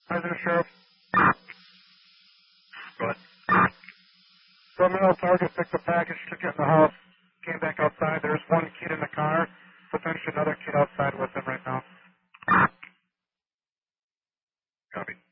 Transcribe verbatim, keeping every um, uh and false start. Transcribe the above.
Hi there, Sheriff. Go ahead. So male target picked the package, took it in the house, came back outside. There's one kid in the car, potentially another kid outside with him right now. Copy.